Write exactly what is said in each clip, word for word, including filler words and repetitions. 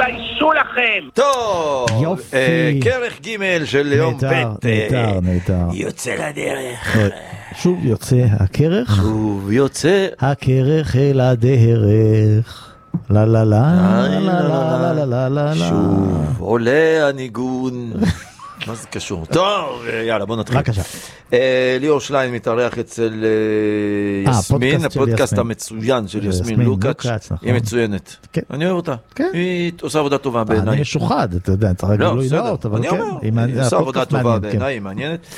תתביישו לכם. טוב, יופי. כרך ג' של יום ב' נהדר, נהדר. יוצא לדרך. שוב יוצא הכרך. שוב יוצא הכרך אל הדרך. לה לה לה לה לה לה לה לה. שוב עולה הניגון. מה זה קשור? טוב, יאללה, בוא נתחיל. בבקשה. ליאור שליין מתארח אצל יסמין, הפודקאסט המצוין של יסמין לוקאץ'. היא מצוינת. אני אוהב אותה. היא עושה עבודה טובה בעיניי. אני משוחד, אתה יודע, צריך גילוי נאות, אבל כן. היא עושה עבודה טובה בעיניי, היא מעניינת.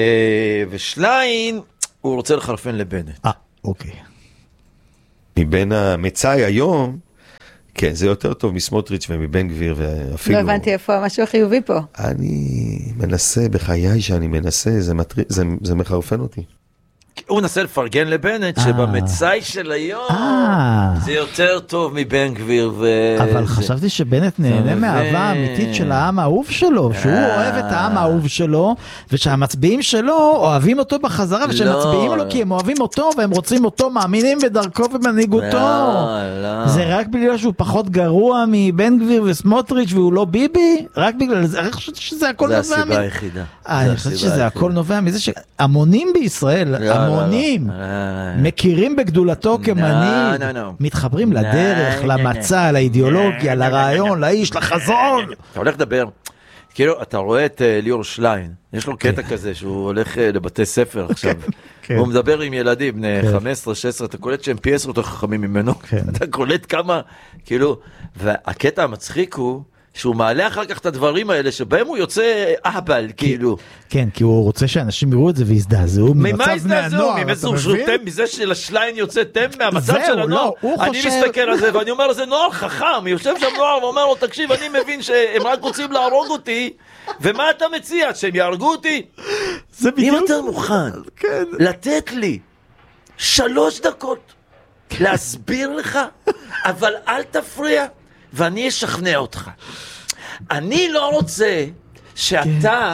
ושליין, הוא רוצה לחלפן לבנט. אה, אוקיי. מבין המצאי היום, כן, זה יותר טוב מסמוטריץ' ומבן גביר, ואפילו... לא הבנתי איפה, משהו חיובי פה. אני מנסה, בחיי שאני מנסה, זה, מטר... זה, זה מחרפן אותי. הוא נסה לפרגן לבנט, שבמצאי של היום, זה יותר טוב מבן גביר. אבל חשבתי שבנט נהנה מאהבה אמיתית של העם האהוב שלו, שהוא אוהב את העם האהוב שלו, ושהמצביעים שלו אוהבים אותו בחזרה, ושהם מצביעים לו כי הם אוהבים אותו, והם רוצים אותו, מאמינים בדרכו ובמנהיגותו. זה רק בגלל שהוא פחות גרוע מבן גביר וסמוטריץ' והוא לא ביבי? רק בגלל זה? אני חושבת שזה הכל נובע. זה הסיבה היחידה. אני חושבת שזה הכל נובע מזה שהמונים בישראל, המונים, מכירים בגדולתו כמנהיג, מתחברים לדרך, למצע, לאידיאולוגיה, לרעיון, לאיש, לחזון. אתה הולך לדבר, כאילו, אתה רואה את ליאור שליין, יש לו קטע כזה שהוא הולך לבתי ספר עכשיו, הוא מדבר עם ילדים, בני חמש עשרה שש עשרה, אתה קולט שהם פי עשר יותר חכמים ממנו, אתה קולט כמה, כאילו, והקטע המצחיק הוא, שהוא מעלה אחר כך את הדברים האלה, שבהם הוא יוצא אהבל, כאילו. כן, כי הוא רוצה שאנשים יראו את זה ויזדעזעו ממצב מהנוער. ממה שהוא תם, מזה שלשליין יוצא תם מהמצב של הנוער. אני מסתכל על זה, ואני אומר, זה נוער חכם, יושב שם נוער ואומר לו, תקשיב, אני מבין שהם רק רוצים להרוג אותי, ומה אתה מציע? שהם יהרגו אותי? אם אתה מוכן לתת לי שלוש דקות להסביר לך, אבל אל תפריע, ואני אשכנע אותך. אני לא רוצה שאתה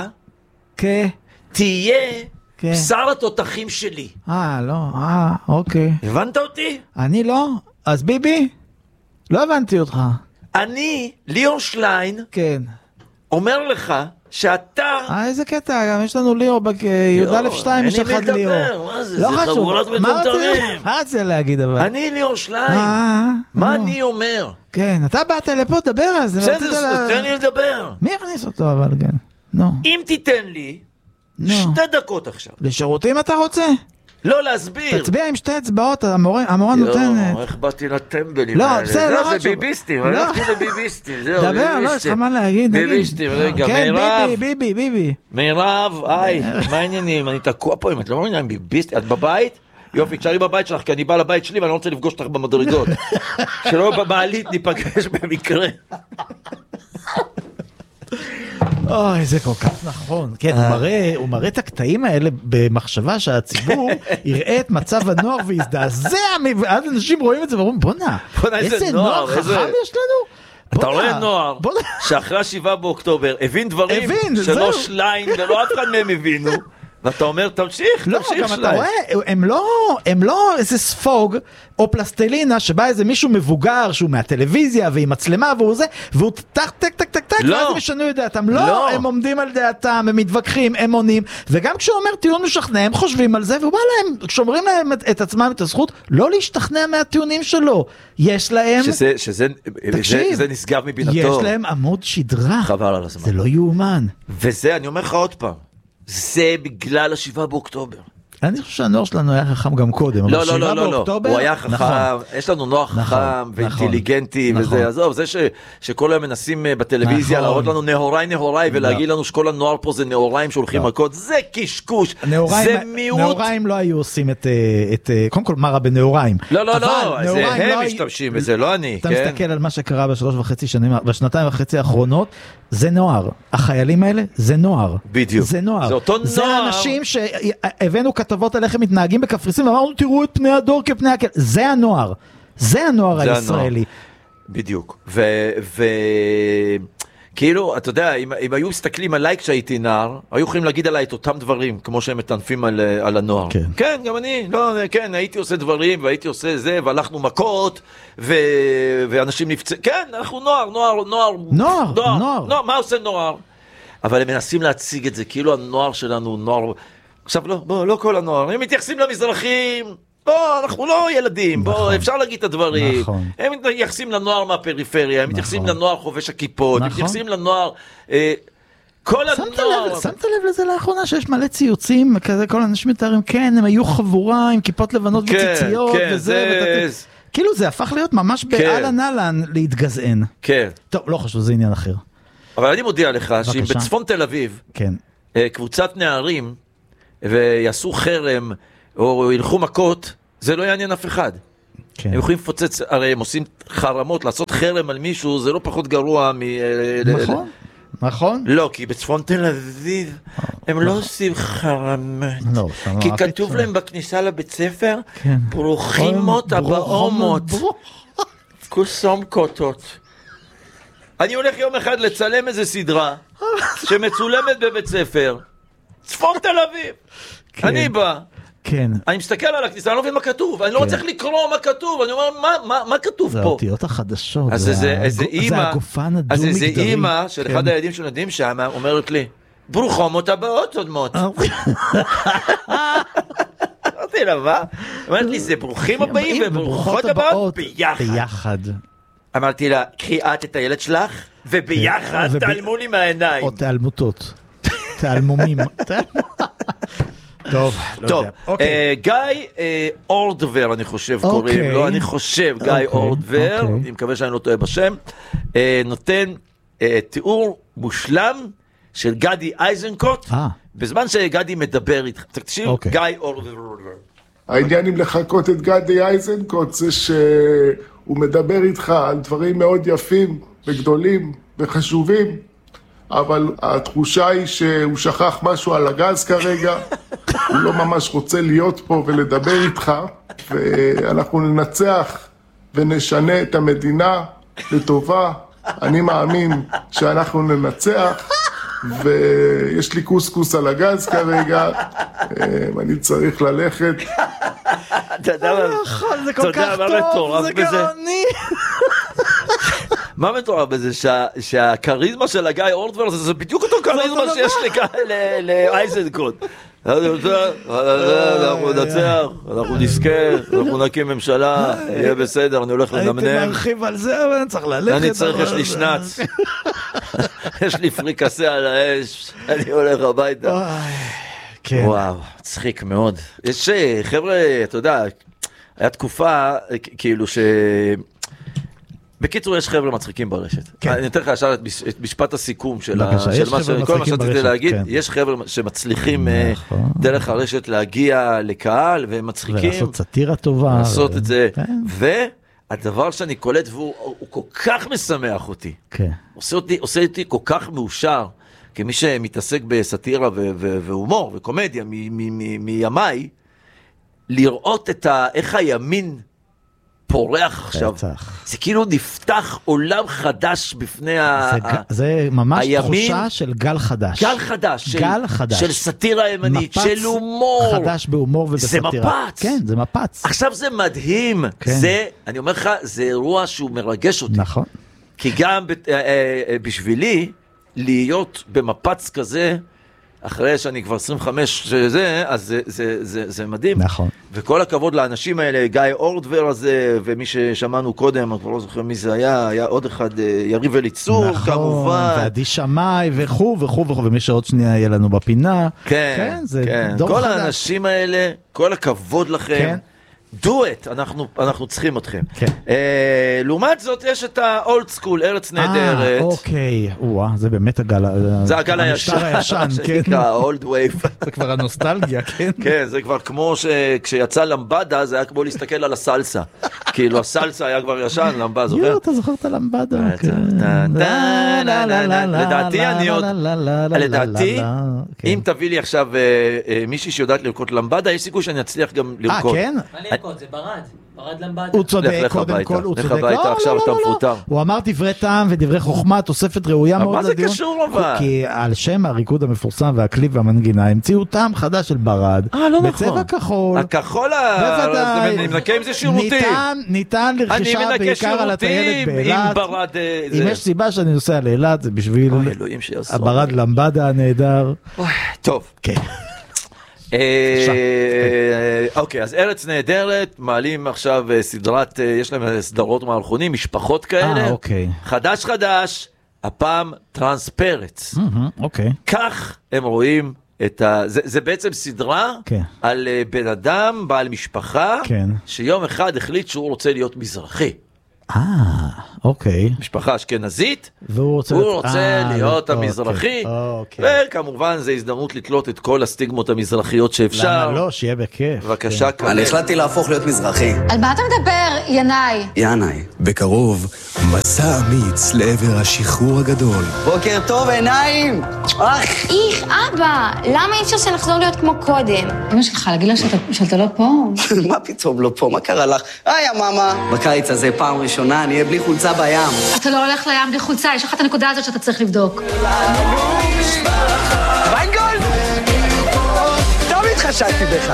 תהיה בשר התותחים שלי. אה, לא, אה, אוקיי. הבנת אותי? אני לא. אז ביבי, לא הבנתי אותך. אני, ליאור שליין, כן. אומר לך שאתה... אה, איזה קטע, גם יש לנו ליאור, בי"א אלף שתיים יש אחד ליאור. אין לי לדבר, מה זה? זה חבורת מטומטמים. מה רצה להגיד אבל? אני ליאור שליין. מה אני אומר? כן, אתה באת לפה, דבר על זה. בסדר, תן לי לדבר. מי הכניס אותו אבל, כן. נו. אם תיתן לי שתי דקות עכשיו. לשירותים אתה רוצה? לא להסביר. תצביע עם שתי אצבעות, המורה נותנת. לא, איך באתי לטמבלים? לא, בסדר, לא חשוב. זה ביביסטים, הלכתי לביביסטים. דבר, לא, יש לך מה להגיד. ביביסטים, רגע, כן, מירב. ביבי, ביבי, ביבי. מירב, היי, מה העניינים? אני תקוע פה, אם את לא מבינה עם ביביסטים, את בבית? יופי, כשאני בבית שלך, כי אני בא לבית שלי ואני לא רוצה לפגוש אותך במדרגות. שלא בבעלית ניפגש במקרה. אוי, זה כל כך נכון. כן, הוא מראה, הוא מראה את הקטעים האלה במחשבה שהציבור יראה את מצב הנוער ויזדעזע, ואז אנשים רואים את זה ואומרים, בונה, איזה נוער חכם יש לנו. אתה רואה נוער שאחרי השבעה באוקטובר הבין דברים שלא שליין ולא אף אחד מהם הבינו, ואתה אומר, תמשיך, תמשיך שליין. אתה רואה, הם לא, הם לא איזה ספוג או פלסטלינה שבא איזה מישהו מבוגר שהוא מהטלוויזיה ועם מצלמה והוא זה, והוא טק טק טק טק טק, ואז הם ישנו את דעתם. לא, הם עומדים על דעתם, הם מתווכחים, הם עונים, וגם כשהוא אומר טיעון משכנע, הם חושבים על זה, והוא בא להם, כשאומרים להם את עצמם את הזכות, לא להשתכנע מהטיעונים שלו. יש להם... שזה, שזה, תקשיב, זה נסגב מבינתו. יש להם עמוד שדרה. חבל על הזמן. זה לא יאומן. וזה, אני אומר לך עוד פעם, זה בגלל השבעה באוקטובר. אני חושב שהנוער שלנו היה חכם גם קודם. לא, לא, לא, לא, הוא היה חכם, יש לנו נוער חכם ואינטליגנטי וזה, עזוב, זה שכל היום מנסים בטלוויזיה להראות לנו נהוריי נהוריי ולהגיד לנו שכל הנוער פה זה נהוריים שהולכים מכות, זה קשקוש, זה מיעוט. נהוריים לא היו עושים את, קודם כל מה רע בנהוריים. לא, לא, לא, זה הם משתמשים וזה לא אני. אתה מסתכל על מה שקרה בשלוש וחצי שנים, בשנתיים וחצי האחרונות, זה נוער. החיילים האלה זה נוער. בדיוק. זה נוער. זה אותו נוער. זה אנשים שהבאנו כתבות על איך הם מתנהגים בקפריסין, ואמרנו, תראו את פני הדור כפני הכל. זה הנוער. זה הנוער הישראלי. בדיוק. ו... ו... כאילו, אתה יודע, אם, אם היו מסתכלים עליי כשהייתי נער, היו יכולים להגיד עליי את אותם דברים, כמו שהם מטנפים על, על הנוער. כן. כן, גם אני, לא, כן, הייתי עושה דברים, והייתי עושה זה, והלכנו מכות, ו... ואנשים נפצע, כן, אנחנו נוער, נוער, נוער, נוער, נוער, נוער. נוער, מה עושה נוער? אבל הם מנסים להציג את זה, כאילו הנוער שלנו הוא נוער, עכשיו לא, בוא, לא כל הנוער, הם מתייחסים למזרחים, בוא, אנחנו לא ילדים, בוא, נכון. אפשר להגיד את הדברים. נכון. הם מתייחסים לנוער מהפריפריה, הם מתייחסים לנוער חובש הכיפות, הם נכון. מתייחסים לנוער, אה, כל שמת הנוער. לב, שמת לב לזה לאחרונה שיש מלא ציוצים, כזה כל האנשים מתארים, כן, הם היו חבורה עם כיפות לבנות כן, וציציות, כן, וזה, זה- ותת... כאילו זה הפך להיות ממש באלן אלן להתגזען. כן, טוב, לא חשוב, זה עניין אחר. אבל אני מודיע לך שאם בבקשה. בצפון תל אביב, כן. אה, קבוצת נערים, ויעשו חרם, או ילכו מכות, זה לא יעניין אף אחד. כן. הם יכולים לפוצץ, הרי הם עושים חרמות, לעשות חרם על מישהו, זה לא פחות גרוע מ... נכון, נכון. לא, כי בצפון תל אביב הם לא עושים חרמות. לא, שם כי מה כתוב פתאום. להם בכניסה לבית ספר, כן. ברוכים מותה באומות, כוסום קוטות. אני הולך יום אחד לצלם איזה סדרה שמצולמת בבית ספר, צפון תל אביב. כן. אני בא, כן. אני מסתכל על הכניסה, אני לא מבין מה כתוב, אני לא כן. מצליח לקרוא מה כתוב, אני אומר, מה, מה, מה כתוב זה פה? האותיות החדשות. אז זה איזה, הגו- איזה זה אימא, הגופן אז הדו-מגדרי. איזה אימא של כן. אחד הילדים שלומדים שם, אומרת לי, ברוכות הבאות עוד מות. אמרתי לה, מה? אמרת לי, זה ברוכים הבאים וברוכות הבאות ביחד. ביחד. אמרתי לה, קחי את את הילד שלך, וביחד וב- תעלמו לי מהעיניים. או תעלמותות. תעלמומים. טוב, לא טוב, יודע. אוקיי. אה, גיא אה, אורדבר, אני חושב קוראים אוקיי. לו, אני חושב, גיא אוקיי, אורדבר, אוקיי. אני מקווה שאני לא טועה בשם, אה, נותן אה, תיאור מושלם של גדי איזנקוט, אה. בזמן שגדי מדבר איתך. תקשיב, אוקיי. גיא אורדבר. העניין עם לחכות את גדי איזנקוט זה שהוא מדבר איתך על דברים מאוד יפים וגדולים וחשובים, אבל התחושה היא שהוא שכח משהו על הגז כרגע, הוא לא ממש רוצה להיות פה ולדבר איתך, ואנחנו ננצח ונשנה את המדינה לטובה. אני מאמין שאנחנו ננצח, ויש לי קוסקוס על הגז כרגע, אני צריך ללכת. אתה יודע מה? זה אתה כל יודע כך מה טוב, מטורף זה בזה? גאוני. מה מטורף בזה? שה- שהכריזמה של הגיא אורדבר זה זה בדיוק אותו כריזמה אותו שיש לגיא- ל- לאייזנקוט. אנחנו נצח, אנחנו נזכה, אנחנו נקים ממשלה, יהיה בסדר, אני הולך הייתי לנמנם. מרחיב על זה, אבל אני צריך ללכת. אני צריך, יש אבל- לי שנץ. יש לי פריקסה על האש, אני הולך הביתה. וואי, כן. וואו, צחיק מאוד. יש אה, חבר'ה, אתה יודע, היה תקופה אה, כ- כאילו ש... בקיצור, יש חבר'ה מצחיקים ברשת. כן. אני אתן לך ישר את מש- את משפט הסיכום של ה- בבקשה, של יש מה חבר'ה ש- כל מה מצחיקים שרציתי ברשת, להגיד. כן. יש חבר'ה שמצליחים אה, נכון. דרך הרשת להגיע לקהל, והם מצחיקים. ולעשות סאטירה טובה. לעשות ו- את זה. כן. והדבר שאני קולט, והוא הוא כל כך משמח אותי. כן. עושה אותי, עושה אותי כל כך מאושר, כמי שמתעסק בסאטירה ו- ו- והומור וקומדיה מ- מ- מ- מימיי, לראות את ה- איך הימין פורח עכשיו. בטח. זה כאילו נפתח עולם חדש בפני ה... זה ג- זה ממש הימין- תחושה של גל חדש. גל חדש. של- גל חדש. של סאטירה ימנית, מפץ של הומור. חדש בהומור ובסאטירה. זה מפץ. כן, זה מפץ. עכשיו זה מדהים. כן. זה, אני אומר לך, זה אירוע שהוא מרגש אותי. נכון. כי גם ב- אה, אה, אה, בשבילי, להיות במפץ כזה, אחרי שאני כבר עשרים וחמש שזה, אז זה, זה, זה, זה מדהים. נכון. וכל הכבוד לאנשים האלה, גיא אורדבר הזה, ומי ששמענו קודם, אני כבר לא זוכר מי זה היה, היה עוד אחד, אה, יריב אליצור, נכון, כמובן. ועדי שמאי וכו' וכו' וכו', ומי שעוד שנייה יהיה לנו בפינה. כן, כן, זה כן. דור כל חדש. האנשים האלה, כל הכבוד לכם. כן. do it, אנחנו, אנחנו צריכים אתכם. כן. אה, לעומת זאת, יש את האולד סקול, ארץ אה, נהדרת. אוקיי, וואה, זה באמת הגל, זה הגל הישן, המשטר הישן, כן. שנקרא אולד וייב. זה כבר הנוסטלגיה, כן. כן, זה כבר כמו שכשיצא למבדה, זה היה כמו להסתכל על הסלסה. כאילו הסלסה היה כבר ישן, למבה, זוכר? יו, אתה זוכר את הלמבדה. לדעתי אני עוד, לדעתי, אם תביא לי עכשיו מישהי שיודעת לרקוד למבדה, יש סיכוי שאני אצליח גם אה, לרקוד. כן? מה לרקוד? זה ברד. הוא צודק, קודם כל, הוא צודק. לך הביתה, עכשיו אתה מפוטר. הוא אמר דברי טעם ודברי חוכמה, תוספת ראויה מאוד לדיון. מה זה קשור אבל? כי על שם הריקוד המפורסם והקליפ והמנגינה, המציאו טעם חדש של ברד. אה, לא נכון. בצבע כחול. הכחול, אני מנקה עם זה שירותים. ניתן לרכישה בעיקר על הטיילת באילת. אם יש סיבה שאני נוסע לאילת, זה בשביל הברד למבדה הנהדר. טוב. כן. אוקיי, אז ארץ נהדרת, מעלים עכשיו סדרת, יש להם סדרות מערכונים, משפחות כאלה, חדש חדש, הפעם טרנספרץ. אוקיי. כך הם רואים את ה... זה בעצם סדרה על בן אדם, בעל משפחה, שיום אחד החליט שהוא רוצה להיות מזרחי. אה, אוקיי. משפחה אשכנזית, והוא רוצה, הוא רוצה להיות המזרחי, וכמובן זה הזדמנות לתלות את כל הסטיגמות המזרחיות שאפשר. למה לא? שיהיה בכיף. בבקשה, קבל. אני החלטתי להפוך להיות מזרחי. על מה אתה מדבר, ינאי? ינאי. בקרוב, מסע אמיץ לעבר השחרור הגדול. בוקר טוב, עיניים! אך! איך, אבא, למה אי אפשר שנחזור להיות כמו קודם? אמא שלך, להגיד לה שאתה לא פה? מה פתאום לא פה? מה קרה לך? היי, המאמה. בקיץ הזה פעם ראשונה, אני אהיה בלי חולצה בים. אתה לא הולך לים בלי חולצה, יש לך את הנקודה הזאת שאתה צריך לבדוק. ויינגולד! תמיד חשבתי בך.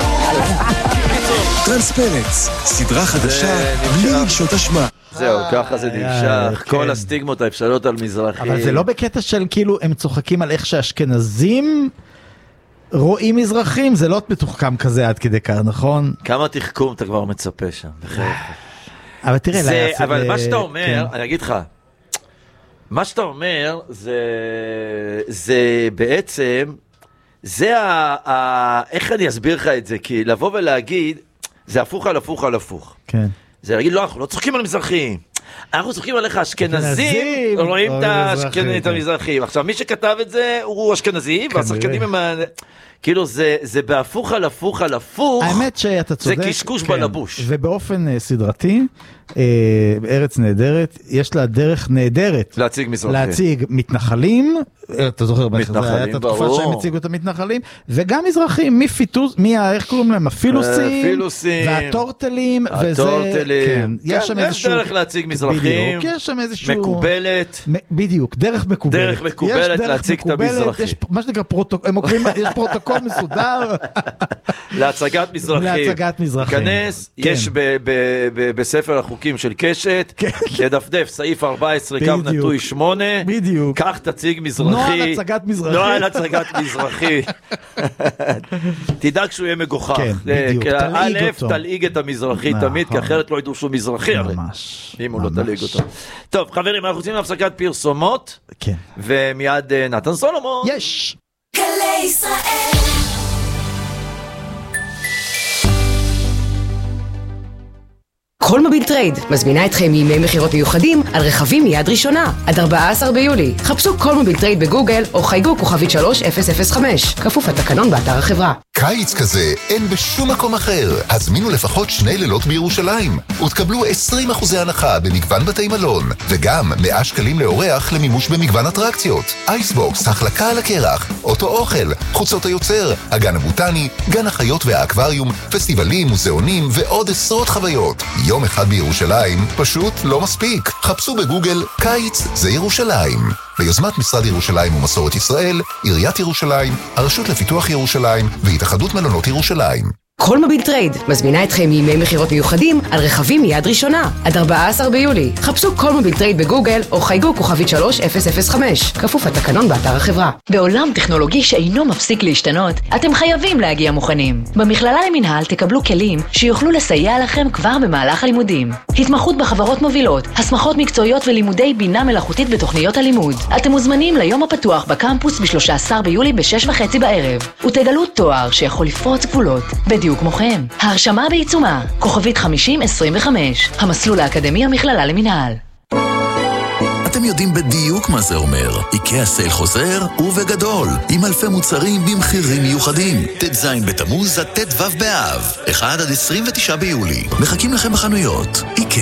טרנספרץ, סדרה חדשה בלי רגשות אשמה. זהו, ככה זה נמשך, כל הסטיגמות האפשריות על מזרחים. אבל זה לא בקטע של כאילו הם צוחקים על איך שאשכנזים רואים מזרחים, זה לא מתוחכם כזה עד כדי כך, נכון? כמה תחכום אתה כבר מצפה שם, בחייך. אבל תראה, זה, אבל מה שאתה אומר, אני אגיד לך, מה שאתה אומר זה, זה בעצם, זה ה, ה, איך אני אסביר לך את זה? כי לבוא ולהגיד, זה הפוך על הפוך על הפוך. כן. זה להגיד, לא, אנחנו לא צוחקים על מזרחים. אנחנו צוחקים על איך האשכנזים רואים את המזרחים. עכשיו, מי שכתב את זה הוא אשכנזי, והשחקנים הם... כאילו זה, זה בהפוך על הפוך על הפוך. האמת שאתה צודק. זה קשקוש בלבוש. ובאופן סדרתי, ארץ נהדרת, יש לה דרך נהדרת. להציג מזרחים. להציג מתנחלים, אתה זוכר, מתנחלים, ברור. התקופה שהם הציגו את המתנחלים, וגם מזרחים, מפיתוז, מי, איך קוראים להם? הפילוסים, הפילוסים. והטורטלים, הטורטלים. כן, יש שם איזשהו... יש דרך להציג מזרחים. בדיוק, יש שם איזשהו... מקובלת. בדיוק, דרך מקובלת. דרך מקובלת להציג את המזרחים. יש מה שנקרא פרוטוקול, הם עוקבים, יש פרוטוקול מסודר. להצגת מזרחים. להצגת מזרחים. כנס, יש בספר החוקים של קשת, תדפדף, סעיף ארבע עשרה, קו נטוי שמונה. בדיוק. כך תציג מזרחי. נועל הצגת מזרחי. נועל הצגת מזרחי. תדאג שהוא יהיה מגוחך. כן, בדיוק. א', תלעיג את המזרחי תמיד, כי אחרת לא ידעו שהוא מזרחי. ממש. אם הוא לא תלעיג אותו. טוב, חברים, אנחנו רוצים להפסקת פרסומות. כן. ומיד נתן סולומון. יש. גלי ישראל. כל מוביל טרייד מזמינה אתכם מימי מחירות מיוחדים על רכבים מיד ראשונה עד ארבעה עשר ביולי. חפשו כל מוביל טרייד בגוגל או חייגו כוכבית שלוש אפס אפס חמש, כפוף לתקנון באתר החברה. קיץ כזה אין בשום מקום אחר. הזמינו לפחות שני לילות בירושלים ותקבלו עשרים אחוז הנחה במגוון בתי מלון, וגם מאה שקלים לאורח למימוש במגוון אטרקציות. אייסבוקס, החלקה על הקרח, אוטו אוכל, חוצות היוצר, הגן הבוטני, גן החיות והאקווריום, פסטיבלים, מוזיאונים ועוד עשרות חוויות. יום אחד בירושלים פשוט לא מספיק. חפשו בגוגל קיץ זה ירושלים. ביוזמת משרד ירושלים ומסורת ישראל, עיריית ירושלים, הרשות לפיתוח ירושלים והתאחדות מלונות ירושלים. כל מוביל טרייד מזמינה אתכם מימי מחירות מיוחדים על רכבים מיד ראשונה עד ארבעה עשר ביולי. חפשו כל מוביל טרייד בגוגל או חייגו כוכבית שלוש אפס אפס חמש, כפוף לתקנון באתר החברה. בעולם טכנולוגי שאינו מפסיק להשתנות, אתם חייבים להגיע מוכנים. במכללה למינהל תקבלו כלים שיוכלו לסייע לכם כבר במהלך הלימודים. התמחות בחברות מובילות, הסמכות מקצועיות ולימודי בינה מלאכותית בתוכניות הלימוד. אתם מוזמנים ליום הפתוח בקמפוס ב-שלושה עשר ביולי ב-שש וחצי בערב, ותגלו תואר שיכול לפרוץ גבולות. בדיוק כמוכם. ההרשמה בעיצומה, כוכבית חמישים עשרים וחמש, המסלול האקדמי המכללה למינהל. אתם יודעים בדיוק מה זה אומר. איקאה סייל חוזר ובגדול, עם אלפי מוצרים במחירים מיוחדים. ט"ז בתמוז עד ט"ו באב, אחד עד עשרים ותשעה ביולי. מחכים לכם בחנויות. איקאה.